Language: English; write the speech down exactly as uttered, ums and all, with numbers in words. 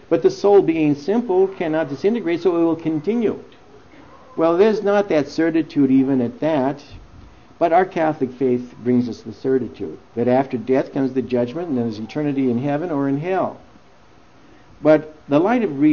But the soul, being simple, cannot disintegrate, so it will continue. Well, there's not that certitude even at that, but our Catholic faith brings us the certitude that after death comes the judgment, and there's eternity in heaven or in hell. But the light of reason